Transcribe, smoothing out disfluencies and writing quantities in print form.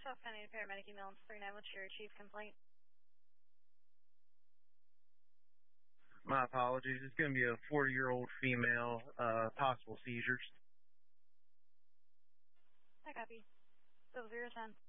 South County Paramedic email 39. What's your chief complaint? My apologies. It's going to be a 40-year-old female, possible seizures. I copy. 0010.